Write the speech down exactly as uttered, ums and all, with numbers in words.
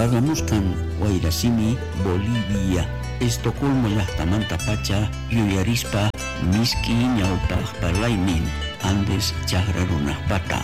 Qaqamusqan Wayrasimi Bolivia Estocolmo llaqtamanta pacha yuyarispa miski ñawpaq parlaynin Andes chaqra runaq pata.